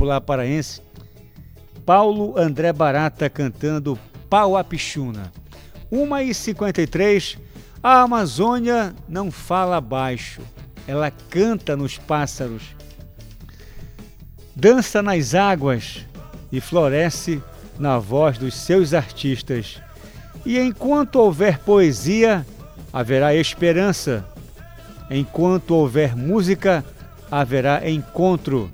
popular paraense, Paulo André Barata cantando Pau a Pixuna. 1h53, a Amazônia não fala baixo, ela canta nos pássaros, dança nas águas e floresce na voz dos seus artistas. E enquanto houver poesia, haverá esperança. Enquanto houver música, haverá encontro.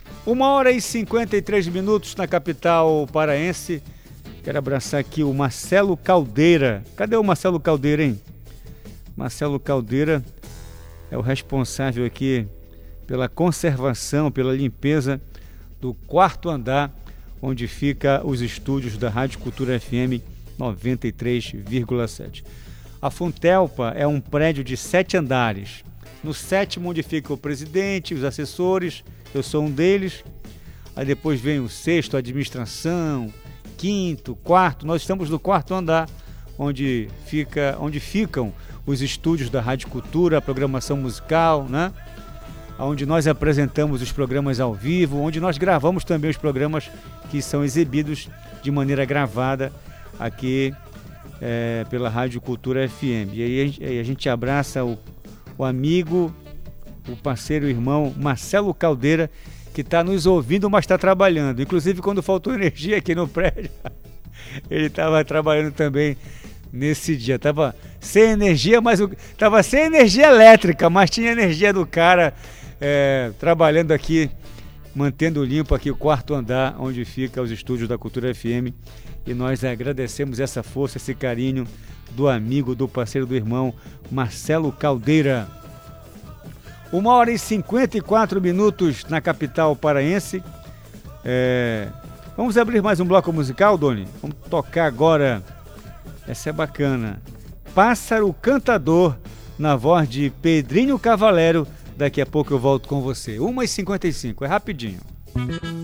1h53 na capital paraense. Quero abraçar aqui o Marcelo Caldeira. Cadê o Marcelo Caldeira, hein? Marcelo Caldeira é o responsável aqui pela conservação, pela limpeza do quarto andar, onde fica os estúdios da Rádio Cultura FM 93,7. A Funtelpa é um prédio de 7 andares. No 7º, onde fica o presidente, os assessores, eu sou um deles. Aí depois vem o 6º, a administração, 5º, 4º. Nós estamos no 4º andar, onde ficam os estúdios da Rádio Cultura, a programação musical, né? Onde nós apresentamos os programas ao vivo, onde nós gravamos também os programas que são exibidos de maneira gravada aqui pela Rádio Cultura FM. E aí a gente abraça o amigo, o parceiro, o irmão Marcelo Caldeira, que está nos ouvindo, mas está trabalhando. Inclusive, quando faltou energia aqui no prédio, ele estava trabalhando também nesse dia. Estava sem energia, mas estava sem energia elétrica, mas tinha energia do cara trabalhando aqui, mantendo limpo aqui o 4º andar, onde fica os estúdios da Cultura FM. E nós agradecemos essa força, esse carinho do amigo, do parceiro, do irmão Marcelo Caldeira. 1h54 na capital paraense. Vamos abrir mais um bloco musical, Doni? Vamos tocar agora. Essa é bacana. Pássaro Cantador, na voz de Pedrinho Cavalero. Daqui a pouco eu volto com você. 1h55, é rapidinho.